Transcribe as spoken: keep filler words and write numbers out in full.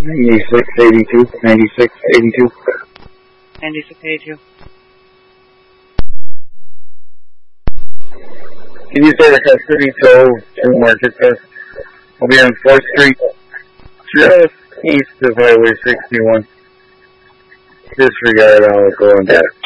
ninety-six eighty-two. ninety-six eighty-two. ninety-six eighty-two. Can you say the custody tow to Market? I'll be on fourth Street, just east of Highway sixty-one. Disregard, I'll go on that.